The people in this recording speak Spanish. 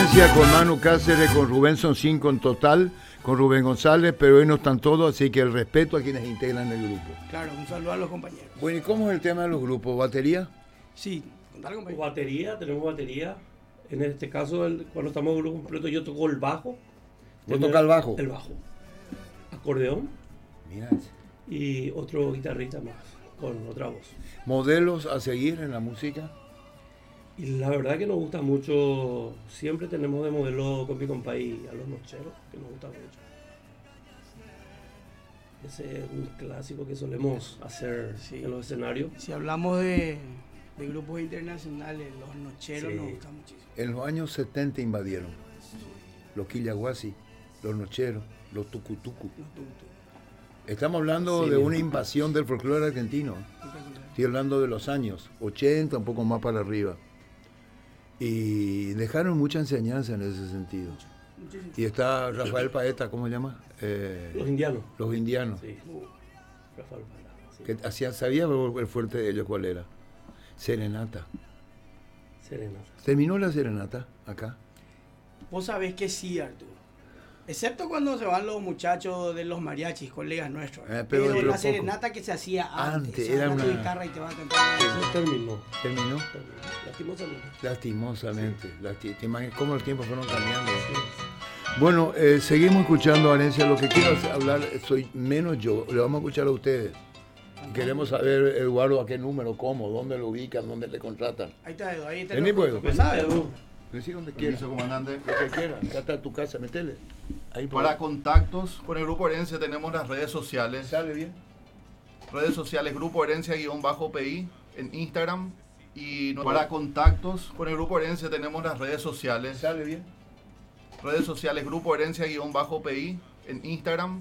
Herencia con Manu Cáceres, con Rubén son 5 en total, con Rubén González, pero hoy no están todos, así que el respeto a quienes integran el grupo. Claro, un saludo a los compañeros. Bueno, ¿y cómo es el tema de los grupos? ¿Batería? Sí, contale, compañero. Batería, tenemos batería. En este caso, cuando estamos en grupo completo, yo toco el bajo. ¿Vos tocás el bajo? El bajo. Acordeón. Mira. Y otro guitarrista más, con otra voz. ¿Modelos a seguir en la música? Y la verdad que nos gusta mucho, siempre tenemos de modelo Compi Compay a los nocheros, que nos gusta mucho. Ese es un clásico que solemos hacer en los escenarios. Si hablamos de grupos internacionales, los nocheros Sí. nos gustan muchísimo. En los años 70 invadieron. Los Quillahuasi, los Nocheros, los Tucutucu. Los tutu. Estamos hablando Sí, de mismo. una invasión del folclore argentino. Estoy hablando de los años 80, un poco más para arriba. Y dejaron mucha enseñanza en ese sentido. Muchísimo. Y está Rafael Paeta, ¿cómo se llama? Los indianos. Los indianos. Sí. Rafael Parada, sí. Que sabía el fuerte de ellos cuál era. Serenata. Serenata. ¿Terminó la serenata acá? Vos sabés que sí, Arturo. Excepto cuando se van los muchachos de los mariachis, colegas nuestros. pero Pero la poco. serenata que se hacía antes. Era Agarra tu una- guitarra y te va a cantar. Eso terminó. ¿Terminó? Lastimosamente. Lastimosamente. ¿Te imaginas cómo los tiempos fueron cambiando? Bueno, seguimos escuchando a Herencia. Lo que quiero hablar soy menos yo. Le vamos a escuchar a ustedes. Queremos saber, Eduardo, a qué número, cómo, dónde lo ubican, dónde le contratan. Ahí está, Edu, ahí te Vení, pues, ¿Lo sabes? Decí donde quieras. Permiso, comandante. Lo que quieras. Acá está tu casa, metele. Ahí por Para contactos con el Grupo Herencia tenemos las redes sociales. ¿Sale bien? Redes sociales Grupo Herencia-PI en Instagram. Y para contactos con el Grupo Herencia tenemos las redes sociales. ¿Sale bien? Redes sociales Grupo Herencia-PI en Instagram.